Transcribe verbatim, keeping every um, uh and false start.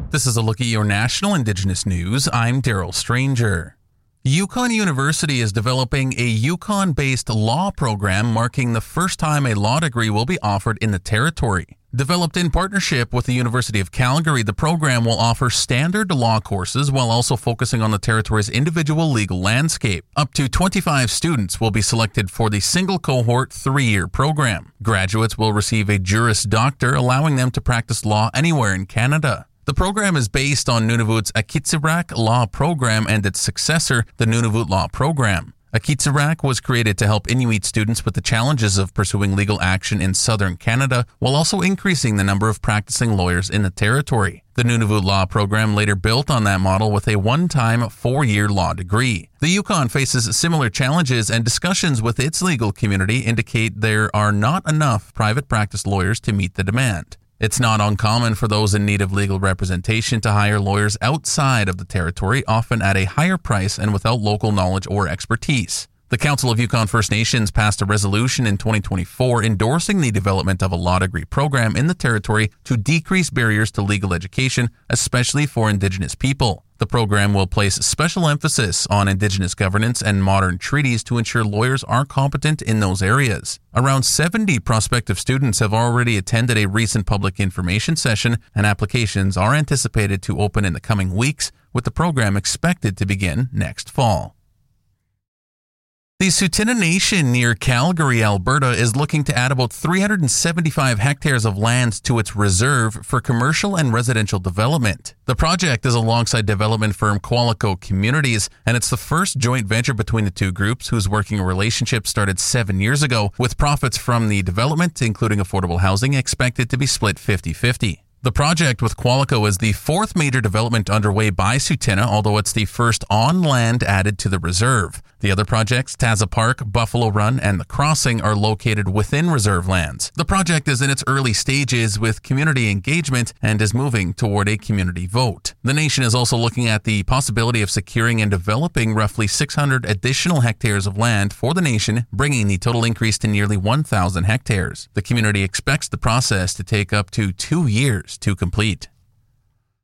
This is a look at your national Indigenous news. I'm Daryl Stranger. Yukon University is developing a Yukon-based law program marking the first time a law degree will be offered in the territory. Developed in partnership with the University of Calgary, the program will offer standard law courses while also focusing on the territory's individual legal landscape. Up to twenty-five students will be selected for the single cohort three-year program. Graduates will receive a Juris Doctor, allowing them to practice law anywhere in Canada. The program is based on Nunavut's Akitsirak Law Program and its successor, the Nunavut Law Program. Akitsirak was created to help Inuit students with the challenges of pursuing legal action in southern Canada while also increasing the number of practicing lawyers in the territory. The Nunavut Law Program later built on that model with a one-time four-year law degree. The Yukon faces similar challenges, and discussions with its legal community indicate there are not enough private practice lawyers to meet the demand. It's not uncommon for those in need of legal representation to hire lawyers outside of the territory, often at a higher price and without local knowledge or expertise. The Council of Yukon First Nations passed a resolution in twenty twenty-four endorsing the development of a law degree program in the territory to decrease barriers to legal education, especially for Indigenous people. The program will place special emphasis on Indigenous governance and modern treaties to ensure lawyers are competent in those areas. Around seventy prospective students have already attended a recent public information session, and applications are anticipated to open in the coming weeks, with the program expected to begin next fall. The Tsuut'ina Nation near Calgary, Alberta, is looking to add about three hundred seventy-five hectares of land to its reserve for commercial and residential development. The project is alongside development firm Qualico Communities, and it's the first joint venture between the two groups, whose working relationship started seven years ago, with profits from the development, including affordable housing, expected to be split fifty-fifty. The project with Qualico is the fourth major development underway by Tsuut'ina, although it's the first on land added to the reserve. The other projects, Taza Park, Buffalo Run, and The Crossing, are located within reserve lands. The project is in its early stages with community engagement and is moving toward a community vote. The nation is also looking at the possibility of securing and developing roughly six hundred additional hectares of land for the nation, bringing the total increase to nearly one thousand hectares. The community expects the process to take up to two years to complete.